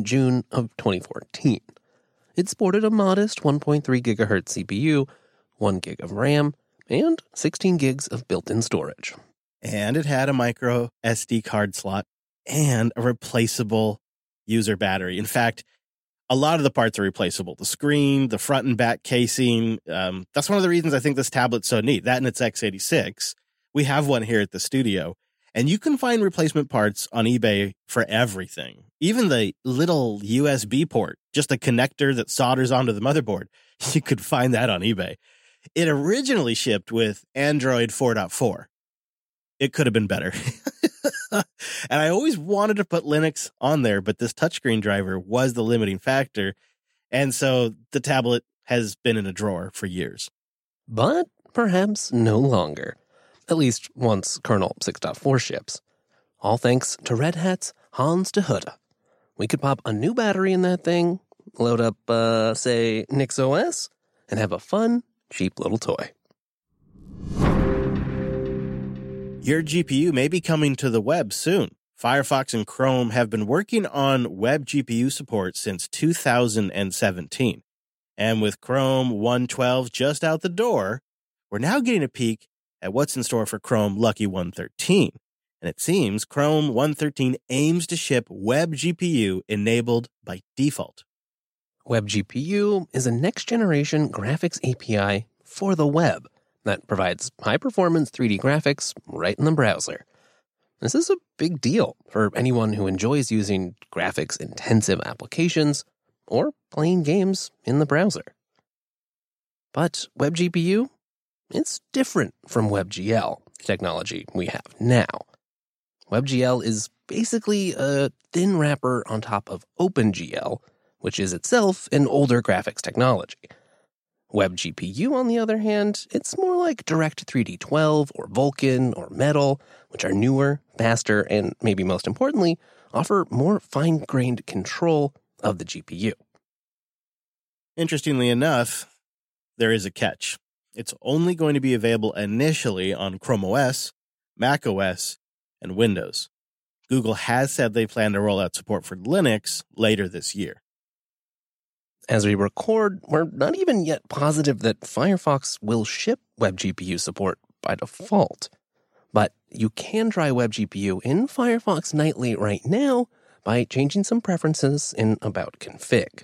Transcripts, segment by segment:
June of 2014. It sported a modest 1.3 gigahertz CPU, 1 gig of RAM, and 16 gigs of built-in storage. And it had a micro SD card slot and a replaceable user battery. In fact, a lot of the parts are replaceable. The screen, the front and back casing. That's one of the reasons I think this tablet's so neat. That and its x86. We have one here at the studio. And you can find replacement parts on eBay for everything. Even the little USB port, just a connector that solders onto the motherboard. You could find that on eBay. It originally shipped with Android 4.4. It could have been better. And I always wanted to put Linux on there, but this touchscreen driver was the limiting factor. And so the tablet has been in a drawer for years. But perhaps no longer. At least once kernel 6.4 ships. All thanks to Red Hat's Hans de Hütte. We could pop a new battery in that thing, load up, say, NixOS, and have a fun, cheap little toy. Your GPU may be coming to the web soon. Firefox and Chrome have been working on web GPU support since 2017. And with Chrome 112 just out the door, we're now getting a peek at what's in store for Chrome Lucky 113. And it seems Chrome 113 aims to ship web GPU enabled by default. Web GPU is a next-generation graphics API for the web that provides high-performance 3D graphics right in the browser. This is a big deal for anyone who enjoys using graphics-intensive applications or playing games in the browser. But Web GPU, it's different from WebGL, technology we have now. WebGL is basically a thin wrapper on top of OpenGL, which is itself an older graphics technology. WebGPU, on the other hand, it's more like Direct3D 12 or Vulkan or Metal, which are newer, faster, and maybe most importantly, offer more fine-grained control of the GPU. Interestingly enough, there is a catch. It's only going to be available initially on Chrome OS, Mac OS, and Windows. Google has said they plan to roll out support for Linux later this year. As we record, we're not even yet positive that Firefox will ship WebGPU support by default. But you can try WebGPU in Firefox Nightly right now by changing some preferences in About Config.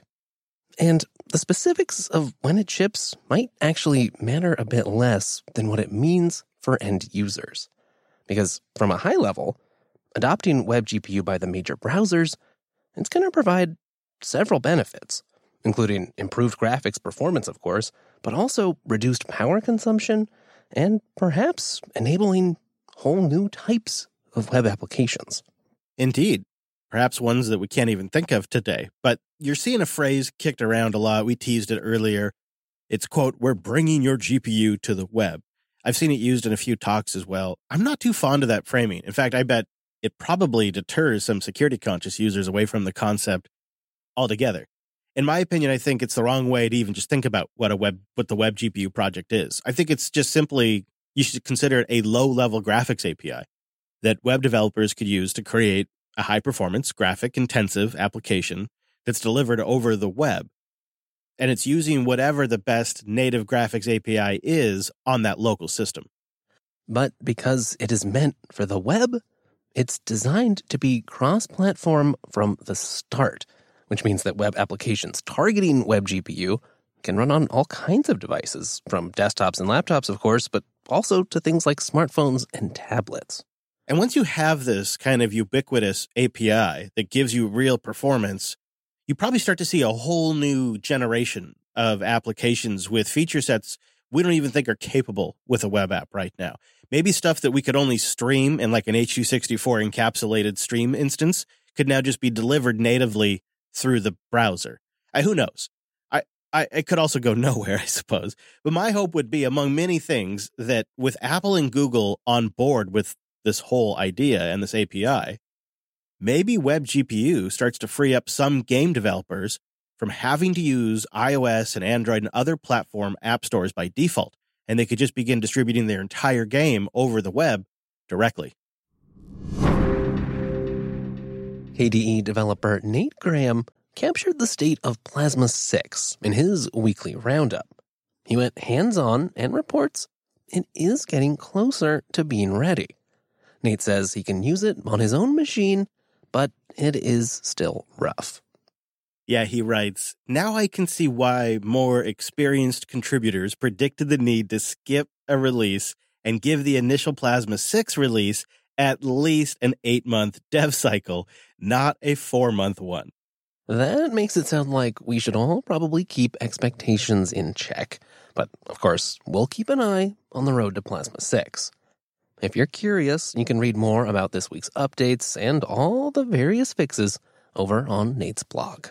And the specifics of when it ships might actually matter a bit less than what it means for end users. Because from a high level, adopting WebGPU by the major browsers, it's going to provide several benefits, including improved graphics performance, of course, but also reduced power consumption and perhaps enabling whole new types of web applications. Indeed. Perhaps ones that we can't even think of today. But you're seeing a phrase kicked around a lot. We teased it earlier. It's, quote, "We're bringing your GPU to the web." I've seen it used in a few talks as well. I'm not too fond of that framing. In fact, I bet it probably deters some security-conscious users away from the concept altogether. In my opinion, I think it's the wrong way to even just think about what the web GPU project is. I think it's just simply, you should consider it a low-level graphics API that web developers could use to create a high-performance, graphic-intensive application that's delivered over the web. And it's using whatever the best native graphics API is on that local system. But because it is meant for the web, it's designed to be cross-platform from the start, which means that web applications targeting web GPU can run on all kinds of devices, from desktops and laptops, of course, but also to things like smartphones and tablets. And once you have this kind of ubiquitous API that gives you real performance, you probably start to see a whole new generation of applications with feature sets we don't even think are capable with a web app right now. Maybe stuff that we could only stream in like an H.264 encapsulated stream instance could now just be delivered natively through the browser. Who knows? It could also go nowhere, I suppose. But my hope would be, among many things, that with Apple and Google on board with this whole idea and this API, maybe Web GPU starts to free up some game developers from having to use iOS and Android and other platform app stores by default, and they could just begin distributing their entire game over the web directly. KDE developer Nate Graham captured the state of Plasma 6 in his weekly roundup. He went hands-on and reports it is getting closer to being ready. Nate says he can use it on his own machine, but it is still rough. Yeah, he writes, now I can see why more experienced contributors predicted the need to skip a release and give the initial Plasma 6 release at least an 8-month dev cycle, not a 4-month one. That makes it sound like we should all probably keep expectations in check. But, of course, we'll keep an eye on the road to Plasma 6. If you're curious, you can read more about this week's updates and all the various fixes over on Nate's blog.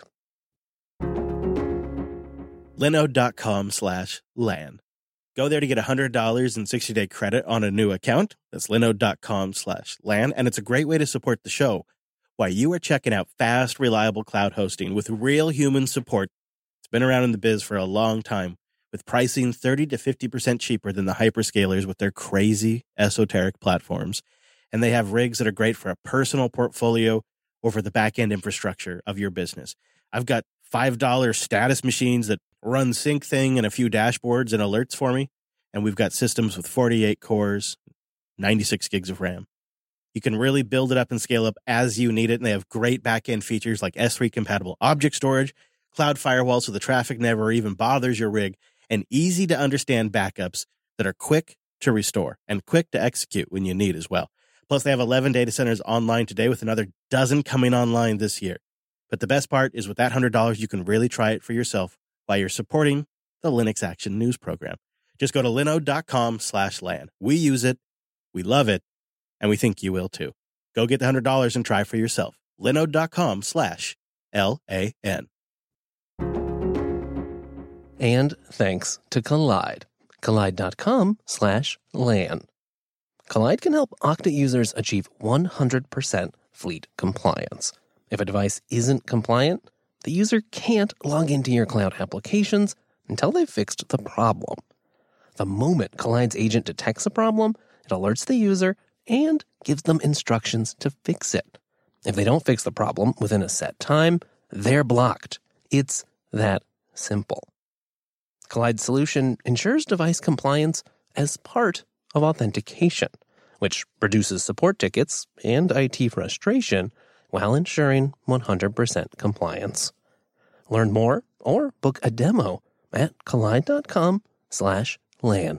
Linode.com/LAN. Go there to get $100 in 60-day credit on a new account. That's Linode.com/LAN, and it's a great way to support the show while you are checking out fast, reliable cloud hosting with real human support. It's been around in the biz for a long time, with pricing 30 to 50% cheaper than the hyperscalers with their crazy, esoteric platforms. And they have rigs that are great for a personal portfolio or for the back-end infrastructure of your business. I've got $5 status machines that run SyncThing and a few dashboards and alerts for me. And we've got systems with 48 cores, 96 gigs of RAM. You can really build it up and scale up as you need it. And they have great back-end features like S3 compatible object storage, cloud firewall so the traffic never even bothers your rig, and easy to understand backups that are quick to restore and quick to execute when you need as well. Plus, they have 11 data centers online today with another dozen coming online this year. But the best part is with that $100, you can really try it for yourself while you're supporting the Linux Action News program. Just go to linode.com/LAN. We use it, we love it, and we think you will too. Go get the $100 and try for yourself. linode.com/LAN. And thanks to Kolide. Kolide.com/LAN. Kolide can help Okta users achieve 100% fleet compliance. If a device isn't compliant, the user can't log into your cloud applications until they've fixed the problem. The moment Kolide's agent detects a problem, it alerts the user and gives them instructions to fix it. If they don't fix the problem within a set time, they're blocked. It's that simple. Kolide's solution ensures device compliance as part of authentication, which reduces support tickets and IT frustration while ensuring 100% compliance. Learn more or book a demo at kolide.com/LAN.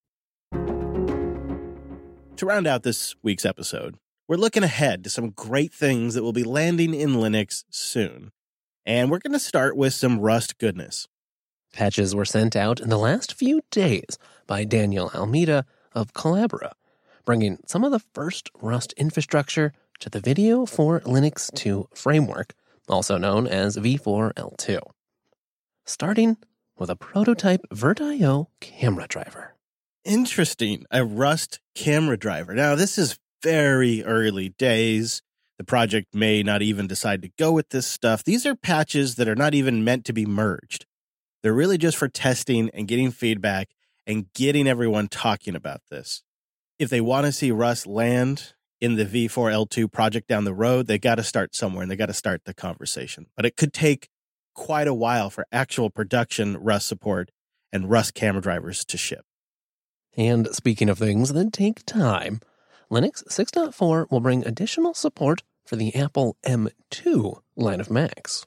To round out this week's episode, we're looking ahead to some great things that will be landing in Linux soon. And we're going to start with some Rust goodness. Patches were sent out in the last few days by Daniel Almeida of Collabora, bringing some of the first Rust infrastructure to the Video for Linux 2 framework, also known as V4L2. Starting with a prototype VirtIO camera driver. Interesting, a Rust camera driver. Now, this is very early days. The project may not even decide to go with this stuff. These are patches that are not even meant to be merged. They're really just for testing and getting feedback and getting everyone talking about this. If they want to see Rust land in the V4L2 project down the road, they got to start somewhere and they got to start the conversation. But it could take quite a while for actual production Rust support and Rust camera drivers to ship. And speaking of things that take time, Linux 6.4 will bring additional support for the Apple M2 line of Macs.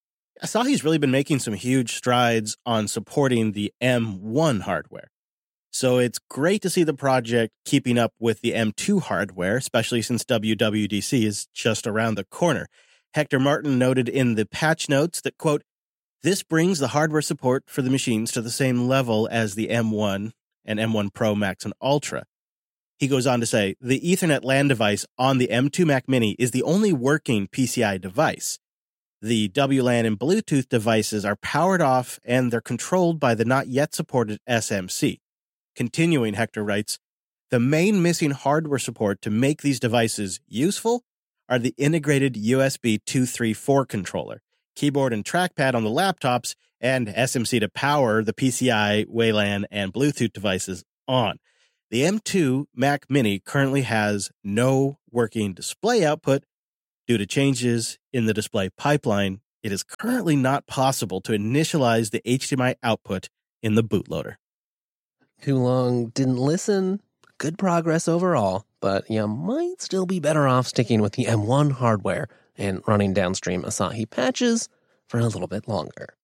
I saw he's really been making some huge strides on supporting the M1 hardware. So it's great to see the project keeping up with the M2 hardware, especially since WWDC is just around the corner. Hector Martin noted in the patch notes that, quote, this brings the hardware support for the machines to the same level as the M1 and M1 Pro, Max, and Ultra. He goes on to say, the Ethernet LAN device on the M2 Mac Mini is the only working PCI device. The WLAN and Bluetooth devices are powered off and they're controlled by the not yet supported SMC. Continuing, Hector writes, the main missing hardware support to make these devices useful are the integrated USB 234 controller, keyboard and trackpad on the laptops, and SMC to power the PCI, WLAN, and Bluetooth devices on. The M2 Mac Mini currently has no working display output, Due to changes in the display pipeline, it is currently not possible to initialize the HDMI output in the bootloader. Too long didn't listen? Good progress overall, but you might still be better off sticking with the M1 hardware and running downstream Asahi patches for a little bit longer.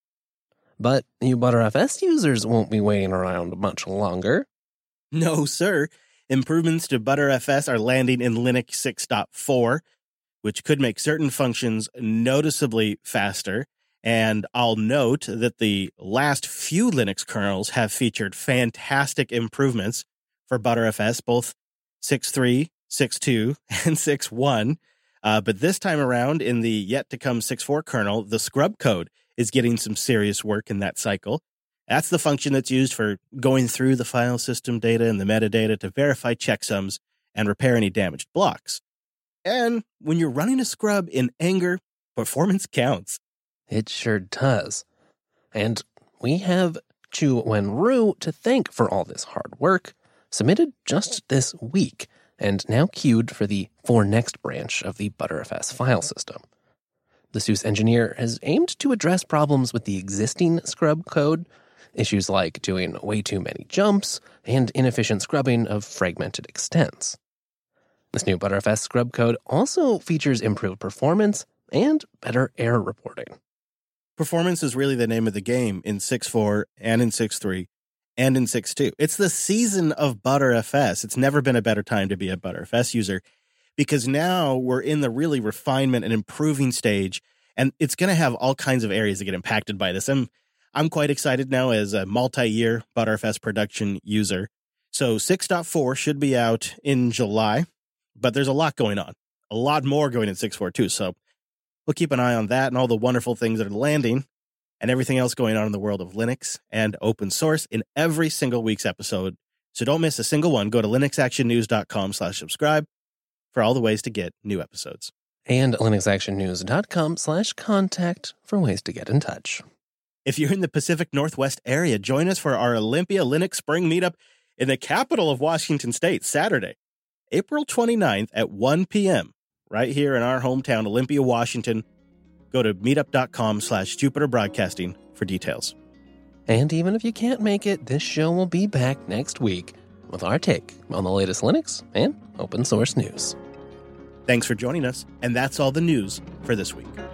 But you ButterFS users won't be waiting around much longer. No, sir. Improvements to ButterFS are landing in Linux 6.4, which could make certain functions noticeably faster. And I'll note that the last few Linux kernels have featured fantastic improvements for ButterFS, both 6.3, 6.2, and 6.1. But this time around, in the yet-to-come 6.4 kernel, the scrub code is getting some serious work in that cycle. That's the function that's used for going through the file system data and the metadata to verify checksums and repair any damaged blocks. And when you're running a scrub in anger, performance counts. It sure does. And we have Chu Wenru to thank for all this hard work, submitted just this week, and now queued for the For Next branch of the ButterFS file system. The SUSE engineer has aimed to address problems with the existing scrub code, issues like doing way too many jumps and inefficient scrubbing of fragmented extents. This new ButterFS scrub code also features improved performance and better error reporting. Performance is really the name of the game in 6.4 and in 6.3 and in 6.2. It's the season of ButterFS. It's never been a better time to be a ButterFS user because now we're in the really refinement and improving stage, and it's going to have all kinds of areas that get impacted by this. I'm quite excited now as a multi-year ButterFS production user. So 6.4 should be out in July, but there's a lot going on. A lot more going in 6.4 too, so we'll keep an eye on that and all the wonderful things that are landing and everything else going on in the world of Linux and open source in every single week's episode. So don't miss a single one. Go to linuxactionnews.com/subscribe for all the ways to get new episodes. And linuxactionnews.com/contact for ways to get in touch. If you're in the Pacific Northwest area, join us for our Olympia Linux Spring Meetup in the capital of Washington State, Saturday, April 29th at 1 p.m., right here in our hometown, Olympia, Washington. Go to meetup.com/Jupiter Broadcasting for details. And even if you can't make it, this show will be back next week with our take on the latest Linux and open source news. Thanks for joining us, and that's all the news for this week.